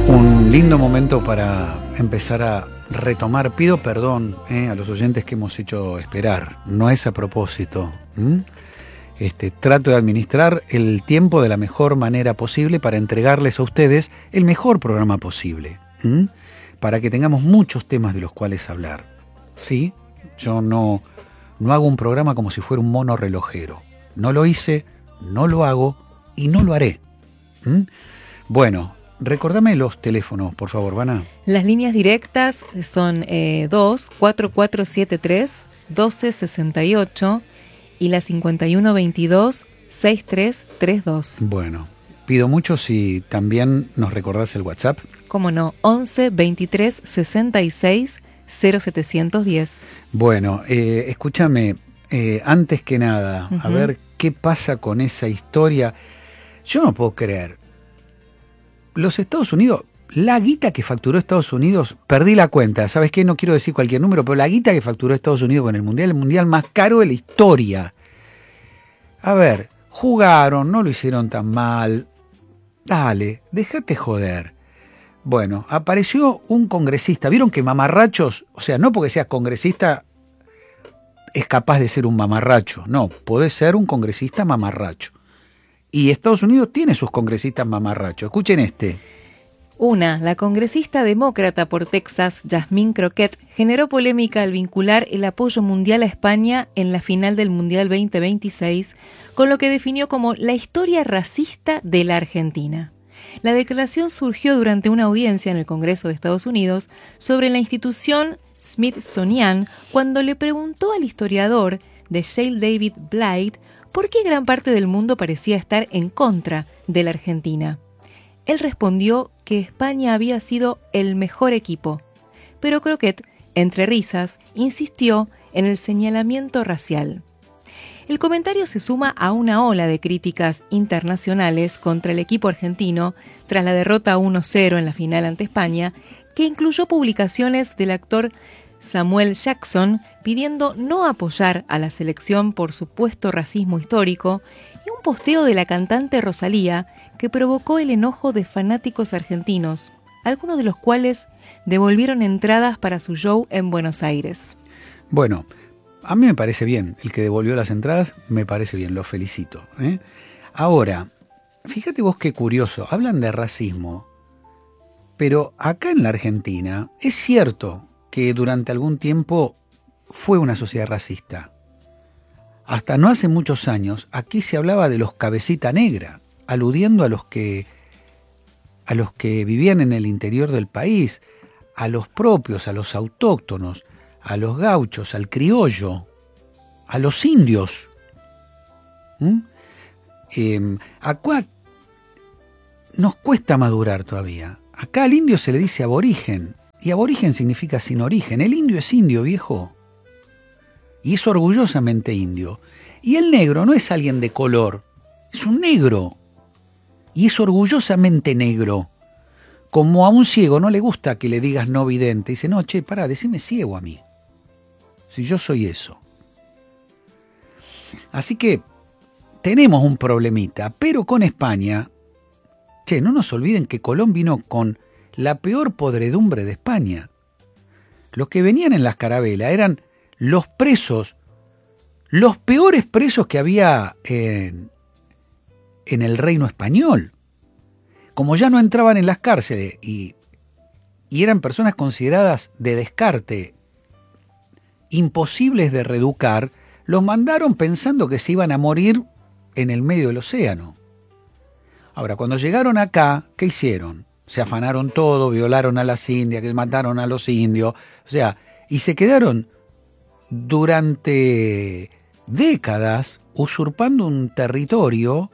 Un lindo momento para empezar a retomar. Pido perdón a los oyentes que hemos hecho esperar. No es a propósito. Trato de administrar el tiempo de la mejor manera posible para entregarles a ustedes el mejor programa posible. Para que tengamos muchos temas de los cuales hablar. ¿Sí? Yo no hago un programa como si fuera un mono relojero. No lo hice, no lo hago y no lo haré. Bueno, recordame los teléfonos, por favor, Vana. Las líneas directas son 2-4473-1268 y la 5122-6332. Bueno, pido mucho si también nos recordás el WhatsApp. ¿Cómo no? 11-23-66-0710. Bueno, escúchame, antes que nada, a ver qué pasa con esa historia. Yo no puedo creer. Los Estados Unidos, la guita que facturó Estados Unidos, perdí la cuenta, ¿sabes qué? No quiero decir cualquier número, pero la guita que facturó Estados Unidos con el mundial más caro de la historia. A ver, jugaron, no lo hicieron tan mal. Dale, déjate joder. Bueno, apareció un congresista. ¿Vieron que mamarrachos? O sea, no porque seas congresista es capaz de ser un mamarracho. No, podés ser un congresista mamarracho. Y Estados Unidos tiene sus congresistas mamarrachos. Escuchen este. La congresista demócrata por Texas, Yasmín Crockett, generó polémica al vincular el apoyo mundial a España en la final del Mundial 2026 con lo que definió como la historia racista de la Argentina. La declaración surgió durante una audiencia en el Congreso de Estados Unidos sobre la institución Smithsonian cuando le preguntó al historiador de Yale David Blight por qué gran parte del mundo parecía estar en contra de la Argentina. Él respondió que España había sido el mejor equipo, pero Crockett, entre risas, insistió en el señalamiento racial. El comentario se suma a una ola de críticas internacionales contra el equipo argentino tras la derrota 1-0 en la final ante España, que incluyó publicaciones del actor Samuel Jackson pidiendo no apoyar a la selección por supuesto racismo histórico y un posteo de la cantante Rosalía que provocó el enojo de fanáticos argentinos, algunos de los cuales devolvieron entradas para su show en Buenos Aires. Bueno, a mí me parece bien. El que devolvió las entradas me parece bien, lo felicito. Ahora, fíjate vos qué curioso, hablan de racismo, pero acá en la Argentina es cierto que durante algún tiempo fue una sociedad racista. Hasta no hace muchos años, aquí se hablaba de los cabecita negra, aludiendo a los que vivían en el interior del país, a los propios, a los autóctonos, a los gauchos, al criollo, a los indios. Acá nos cuesta madurar todavía. Acá al indio se le dice aborigen. Y aborigen significa sin origen. El indio es indio, viejo. Y es orgullosamente indio. Y el negro no es alguien de color. Es un negro. Y es orgullosamente negro. Como a un ciego no le gusta que le digas no vidente. Dice, no, pará, decime ciego a mí. Si yo soy eso. Así que tenemos un problemita. Pero con España, no nos olviden que Colón vino con la peor podredumbre de España. Los que venían en las carabelas eran los presos, los peores presos que había en el reino español. Como ya no entraban en las cárceles y eran personas consideradas de descarte, imposibles de reeducar, los mandaron pensando que se iban a morir en el medio del océano. Ahora, cuando llegaron acá, ¿qué hicieron? Se afanaron todo, violaron a las indias, que mataron a los indios, y se quedaron durante décadas usurpando un territorio,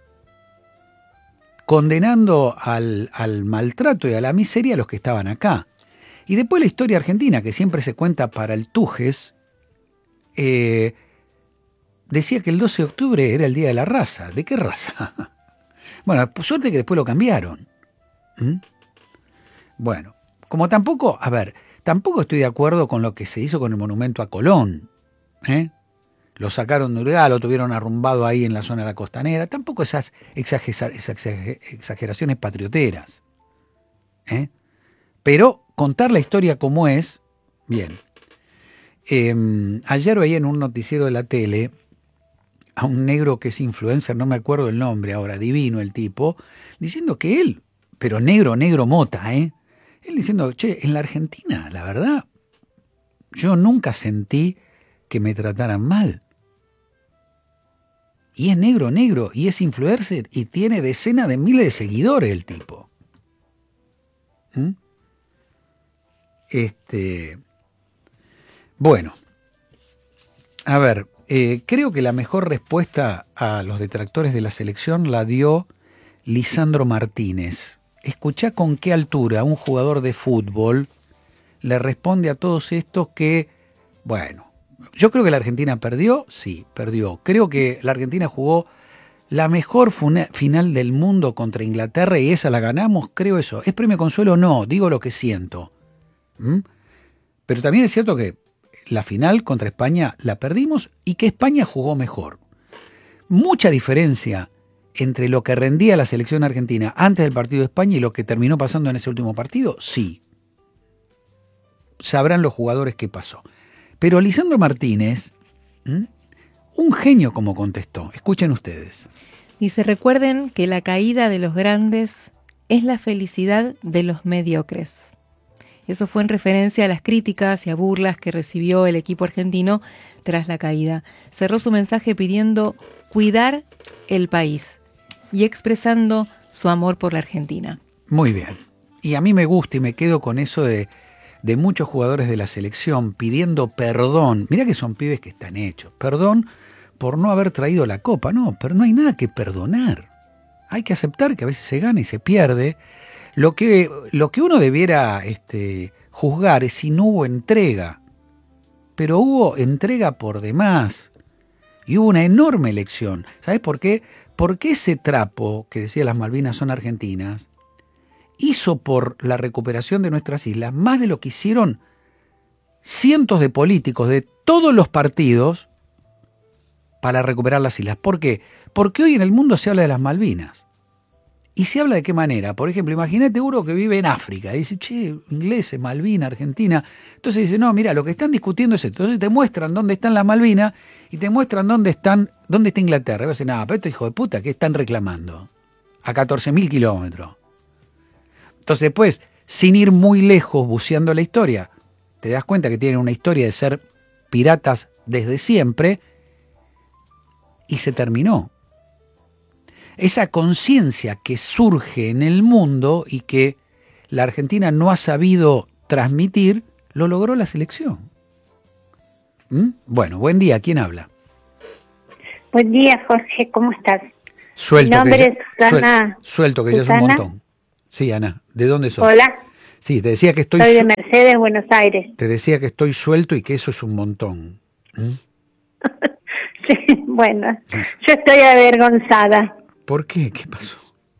condenando al maltrato y a la miseria a los que estaban acá. Y después la historia argentina, que siempre se cuenta para el Tujes, decía que el 12 de octubre era el Día de la Raza. ¿De qué raza? Bueno, por suerte que después lo cambiaron. Bueno, como tampoco estoy de acuerdo con lo que se hizo con el monumento a Colón. Lo sacaron de Uruguay, lo tuvieron arrumbado ahí en la zona de la costanera. Tampoco esas exageraciones patrioteras. Pero contar la historia como es, bien. Ayer veía en un noticiero de la tele a un negro que es influencer, no me acuerdo el nombre ahora, divino el tipo, diciendo que él, pero negro mota, él diciendo, che, en la Argentina, la verdad, yo nunca sentí que me trataran mal. Y es negro, y es influencer, y tiene decenas de miles de seguidores el tipo. Bueno, a ver, creo que la mejor respuesta a los detractores de la selección la dio Lisandro Martínez. Escuchá con qué altura un jugador de fútbol le responde a todos estos que, bueno, yo creo que la Argentina perdió, sí, perdió. Creo que la Argentina jugó la mejor final del mundo contra Inglaterra y esa la ganamos, creo eso. ¿Es premio consuelo? No, digo lo que siento. Pero también es cierto que la final contra España la perdimos y que España jugó mejor. Mucha diferencia entre lo que rendía la selección argentina antes del partido de España y lo que terminó pasando en ese último partido, sí. Sabrán los jugadores qué pasó. Pero Lisandro Martínez, un genio como contestó. Escuchen ustedes. Dice, recuerden que la caída de los grandes es la felicidad de los mediocres. Eso fue en referencia a las críticas y a burlas que recibió el equipo argentino tras la caída. Cerró su mensaje pidiendo cuidar el país y expresando su amor por la Argentina. Muy bien. Y a mí me gusta y me quedo con eso de muchos jugadores de la selección pidiendo perdón. Mirá que son pibes que están hechos. Perdón por no haber traído la copa. No, pero no hay nada que perdonar. Hay que aceptar que a veces se gana y se pierde. Lo que uno debiera juzgar es si no hubo entrega. Pero hubo entrega por demás. Y hubo una enorme elección. ¿Sabes por qué? Porque ese trapo que decía las Malvinas son argentinas hizo por la recuperación de nuestras islas más de lo que hicieron cientos de políticos de todos los partidos para recuperar las islas. ¿Por qué? Porque hoy en el mundo se habla de las Malvinas. ¿Y se habla de qué manera? Por ejemplo, imagínate uno que vive en África. Y dice, che, ingleses, Malvinas, Argentina. Entonces dice, no, mira, lo que están discutiendo es esto. Entonces te muestran dónde están las Malvinas y te muestran dónde está Inglaterra. Y vas a decir, nada, pero estos hijos de puta, ¿qué están reclamando? A 14.000 kilómetros. Entonces después, sin ir muy lejos buceando la historia, te das cuenta que tienen una historia de ser piratas desde siempre y se terminó. Esa conciencia que surge en el mundo y que la Argentina no ha sabido transmitir, lo logró la selección. Bueno, buen día. ¿Quién habla? Buen día, Jorge. ¿Cómo estás? Suelto. Mi nombre es Susana. Suelto, que ya es un montón. Sí, Ana. ¿De dónde sos? Hola. Sí, te decía que Soy de Mercedes, Buenos Aires. Te decía que estoy suelto y que eso es un montón. Sí, bueno, yo estoy avergonzada. ¿Por qué? ¿Qué pasó?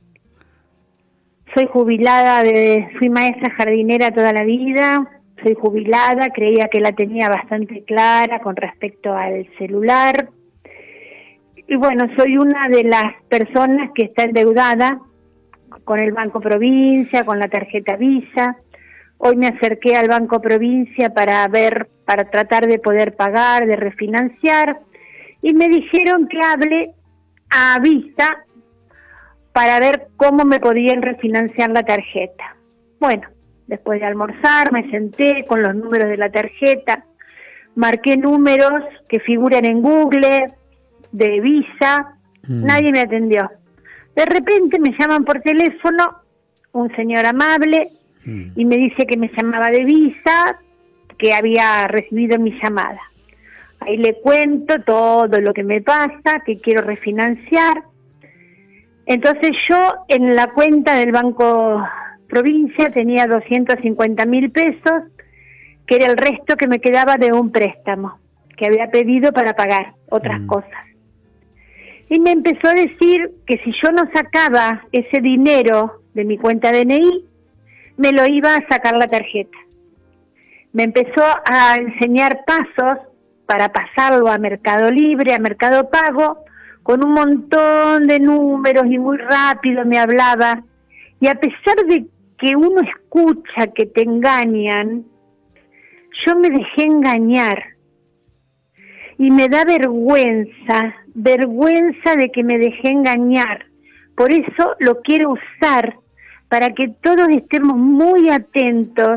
Soy jubilada, fui maestra jardinera toda la vida, soy jubilada, creía que la tenía bastante clara con respecto al celular. Y bueno, soy una de las personas que está endeudada con el Banco Provincia, con la tarjeta Visa. Hoy me acerqué al Banco Provincia para tratar de poder pagar, de refinanciar, y me dijeron que hable a Visa para ver cómo me podían refinanciar la tarjeta. Bueno, después de almorzar me senté con los números de la tarjeta, marqué números que figuran en Google, de Visa, nadie me atendió. De repente me llaman por teléfono, un señor amable, y me dice que me llamaba de Visa, que había recibido mi llamada. Ahí le cuento todo lo que me pasa, que quiero refinanciar. Entonces yo en la cuenta del Banco Provincia tenía 250.000 pesos, que era el resto que me quedaba de un préstamo que había pedido para pagar otras cosas. Y me empezó a decir que si yo no sacaba ese dinero de mi cuenta DNI, me lo iba a sacar la tarjeta. Me empezó a enseñar pasos para pasarlo a Mercado Libre, a Mercado Pago, con un montón de números y muy rápido me hablaba. Y a pesar de que uno escucha que te engañan, yo me dejé engañar. Y me da vergüenza de que me dejé engañar. Por eso lo quiero usar, para que todos estemos muy atentos,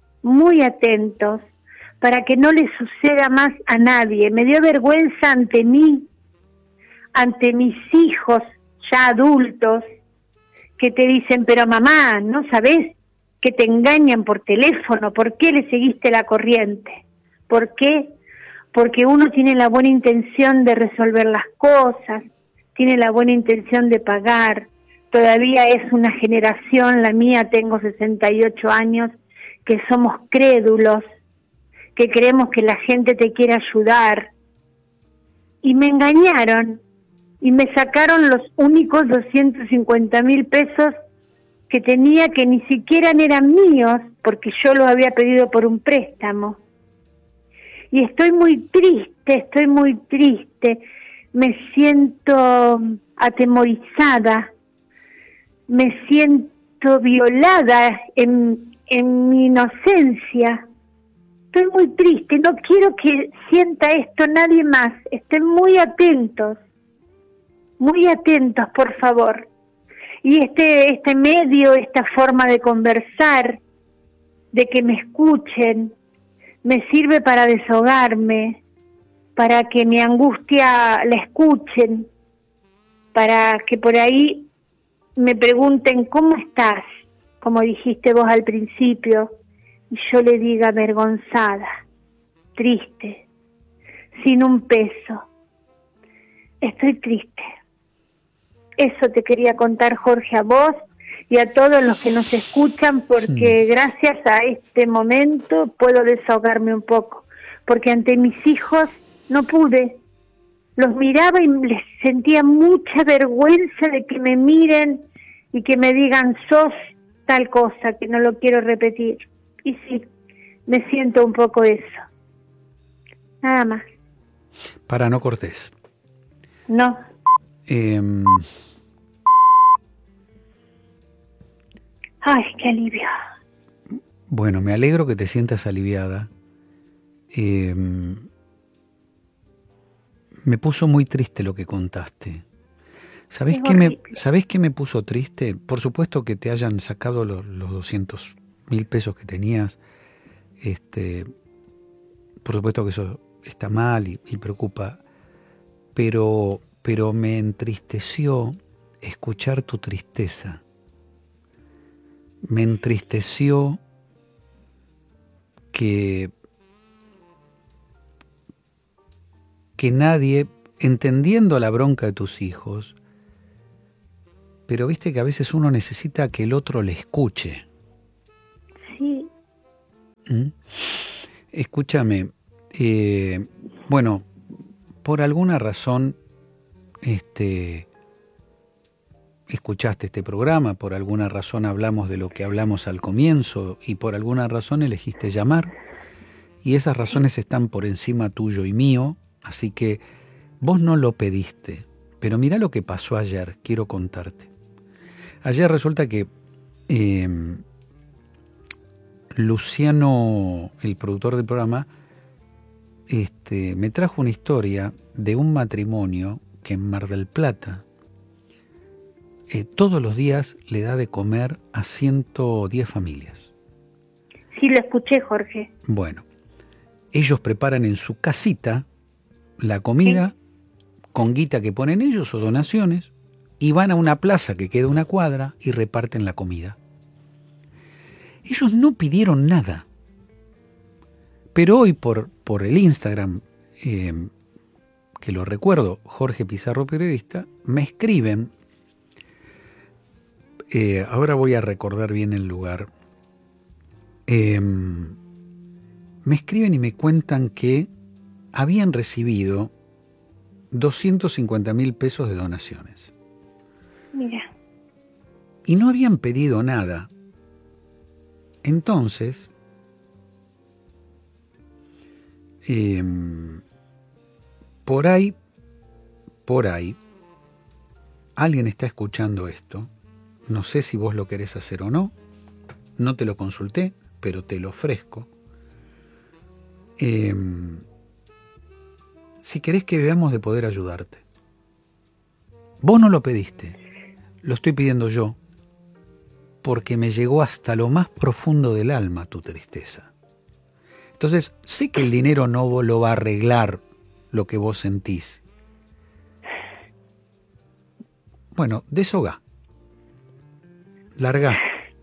para que no le suceda más a nadie. Me dio vergüenza ante mí, ante mis hijos ya adultos, que te dicen, pero mamá, ¿no sabés que te engañan por teléfono? ¿Por qué le seguiste la corriente? ¿Por qué? Porque uno tiene la buena intención de resolver las cosas, tiene la buena intención de pagar. Todavía es una generación, la mía, tengo 68 años, que somos crédulos, que creemos que la gente te quiere ayudar. Y me engañaron, y me sacaron los únicos 250.000 pesos que tenía, que ni siquiera eran míos, porque yo los había pedido por un préstamo. Y estoy muy triste, me siento atemorizada, me siento violada en mi inocencia. Estoy muy triste, no quiero que sienta esto nadie más. Estén muy atentos, por favor. Y este medio, esta forma de conversar, de que me escuchen, me sirve para desahogarme, para que mi angustia la escuchen, para que por ahí me pregunten, ¿cómo estás? Como dijiste vos al principio, y yo le diga avergonzada, triste, sin un peso. Estoy triste. Eso te quería contar, Jorge, a vos y a todos los que nos escuchan, porque gracias a este momento puedo desahogarme un poco, porque ante mis hijos no pude. Los miraba y les sentía mucha vergüenza de que me miren y que me digan, sos tal cosa, que no lo quiero repetir. Y sí, me siento un poco eso. Nada más. Para, no cortés. No. Ay, qué alivio. Bueno, me alegro que te sientas aliviada. Me puso muy triste lo que contaste. ¿Sabés qué me puso triste? Por supuesto que te hayan sacado los 200.000 pesos que tenías. Por supuesto que eso está mal y preocupa. Pero me entristeció escuchar tu tristeza. Me entristeció que nadie, entendiendo la bronca de tus hijos, pero viste que a veces uno necesita que el otro le escuche. Sí. Escúchame, bueno, por alguna razón escuchaste este programa, por alguna razón hablamos de lo que hablamos al comienzo y por alguna razón elegiste llamar, y esas razones están por encima tuyo y mío, así que vos no lo pediste. Pero mirá lo que pasó ayer, quiero contarte. Ayer resulta que Luciano, el productor del programa, me trajo una historia de un matrimonio que en Mar del Plata todos los días le da de comer a 110 familias. Sí, lo escuché, Jorge. Bueno, ellos preparan en su casita la comida con guita que ponen ellos o donaciones y van a una plaza que queda una cuadra y reparten la comida. Ellos no pidieron nada. Pero hoy por el Instagram, que lo recuerdo, Jorge Pizarro Periodista, me escriben, ahora voy a recordar bien el lugar, me escriben y me cuentan que habían recibido 250.000 pesos de donaciones. Mira. Y no habían pedido nada. Entonces, por ahí, alguien está escuchando esto. No sé si vos lo querés hacer o no. no te lo consulté, pero te lo ofrezco. Si querés que veamos de poder ayudarte. Vos no lo pediste, lo estoy pidiendo yo, porque me llegó hasta lo más profundo del alma tu tristeza. Entonces, sé que el dinero no lo va a arreglar lo que vos sentís. Bueno, deshogá. Largá.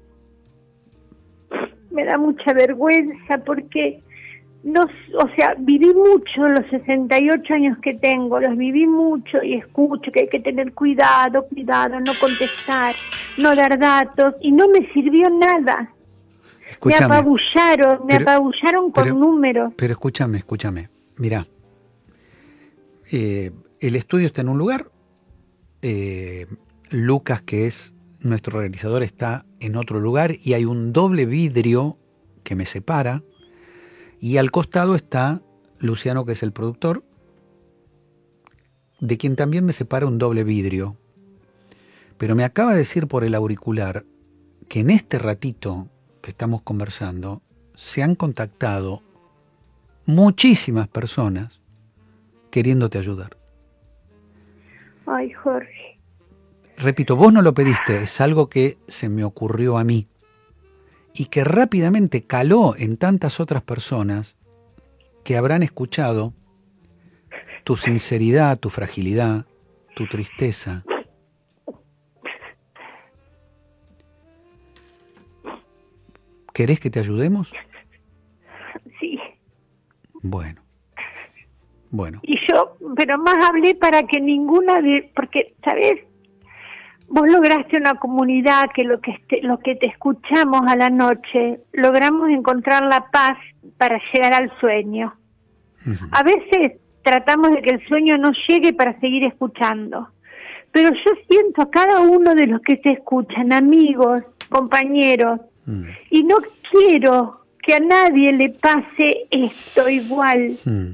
Me da mucha vergüenza porque no, o sea, viví mucho los 68 años que tengo, los viví mucho y escucho que hay que tener cuidado, no contestar, no dar datos, y no me sirvió nada. Escúchame, me apabullaron con números. Pero escúchame. Mirá, el estudio está en un lugar, Lucas, que es nuestro realizador, está en otro lugar y hay un doble vidrio que me separa, y al costado está Luciano, que es el productor, de quien también me separa un doble vidrio. Pero me acaba de decir por el auricular que en este ratito que estamos conversando se han contactado muchísimas personas queriéndote ayudar. Ay, Jorge. Repito, vos no lo pediste, es algo que se me ocurrió a mí y que rápidamente caló en tantas otras personas que habrán escuchado tu sinceridad, tu fragilidad, tu tristeza. ¿Querés que te ayudemos? Sí. Bueno. Y yo, pero más hablé para que porque, ¿sabes? Vos lograste una comunidad que lo que te escuchamos a la noche, logramos encontrar la paz para llegar al sueño. Uh-huh. A veces tratamos de que el sueño no llegue para seguir escuchando, pero yo siento a cada uno de los que te escuchan, amigos, compañeros, y no quiero que a nadie le pase esto igual.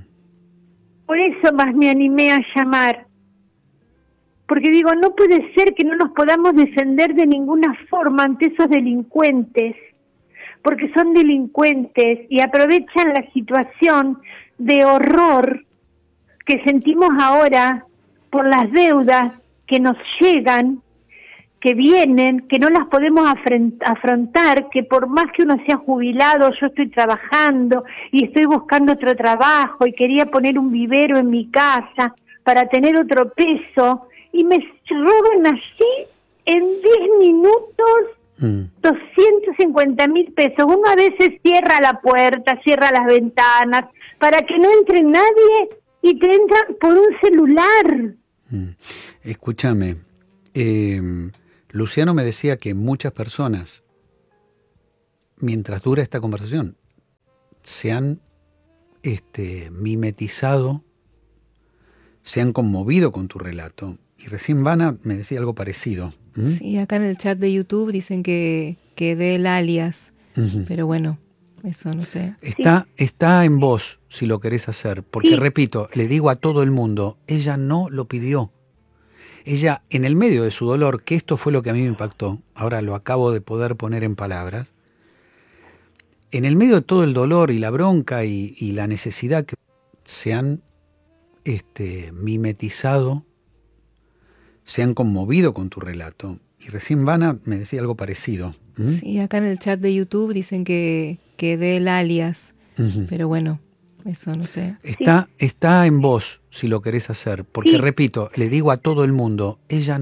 Por eso más me animé a llamar. Porque digo, no puede ser que no nos podamos defender de ninguna forma ante esos delincuentes, porque son delincuentes y aprovechan la situación de horror que sentimos ahora por las deudas que nos llegan, que vienen, que no las podemos afrontar, que por más que uno sea jubilado, yo estoy trabajando y estoy buscando otro trabajo y quería poner un vivero en mi casa para tener otro peso, y me roban así en 10 minutos 250.000 pesos. Uno a veces cierra la puerta, cierra las ventanas para que no entre nadie y te entran por un celular. Escúchame, Luciano me decía que muchas personas, mientras dura esta conversación, se han mimetizado, se han conmovido con tu relato. Y recién Vana me decía algo parecido. Sí, acá en el chat de YouTube dicen que dé el alias, pero bueno, eso no sé. Está en vos si lo querés hacer, porque repito, le digo a todo el mundo, ella no lo pidió. Ella, en el medio de su dolor, que esto fue lo que a mí me impactó, ahora lo acabo de poder poner en palabras, en el medio de todo el dolor y la bronca y la necesidad, que se han mimetizado, se han conmovido con tu relato. Y recién Vana me decía algo parecido. Sí, acá en el chat de YouTube dicen que dé el alias, pero bueno, eso no sé. Está en vos si lo querés hacer, porque repito, le digo a todo el mundo, ella